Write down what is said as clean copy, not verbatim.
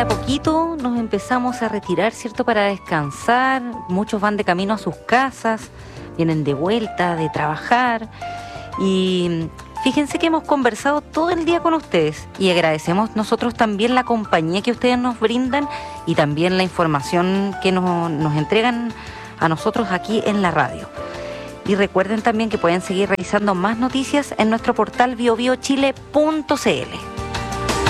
a poquito nos empezamos a retirar, ¿cierto?, para descansar. Muchos van de camino a sus casas, vienen de vuelta, de trabajar. Y fíjense que hemos conversado todo el día con ustedes y agradecemos nosotros también la compañía que ustedes nos brindan y también la información que nos entregan a nosotros aquí en la radio. Y recuerden también que pueden seguir revisando más noticias en nuestro portal biobiochile.cl.